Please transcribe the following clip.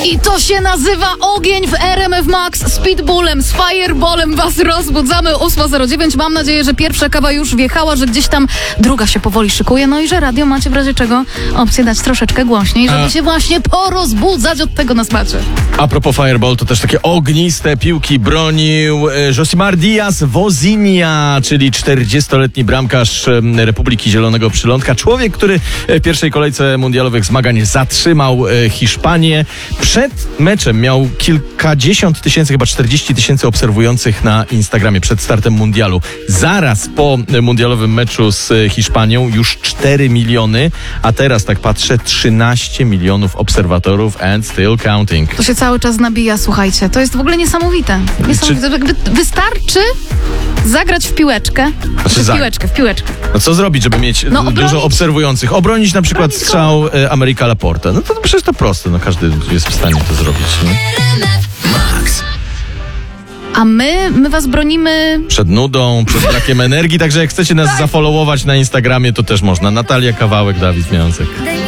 I to się nazywa ogień w RMF Max. Z Pitbullem, z Fireballem was rozbudzamy. 8:09. Mam nadzieję, że pierwsza kawa już wjechała, że gdzieś tam druga się powoli szykuje. No i że radio macie w razie czego opcję dać troszeczkę głośniej, żeby się właśnie porozbudzać. Od tego nas macie. A propos Fireball, to też takie ogniste piłki bronił Josimar Diaz Wozinha, czyli 40-letni bramkarz Republiki Zielonego Przylądka. Człowiek, który w pierwszej kolejce mundialowych zmagań zatrzymał Hiszpanię. Przed meczem miał kilkadziesiąt tysięcy, chyba 40 tysięcy obserwujących na Instagramie przed startem mundialu. Zaraz po mundialowym meczu z Hiszpanią już 4 miliony, a teraz, tak patrzę, 13 milionów obserwatorów and still counting. To się cały czas nabija, słuchajcie. To jest w ogóle niesamowite. Wystarczy zagrać w piłeczkę. W piłeczkę. No co zrobić, żeby mieć dużo obserwujących? Obronić na przykład strzał Ameryka Laporte. No to przecież to proste. No każdy jest w stanie to zrobić. Nie? A my was bronimy... Przed nudą, przed brakiem energii. Także jak chcecie nas zafollowować na Instagramie, to też można. Natalia Kawałek, Dawid Miącek.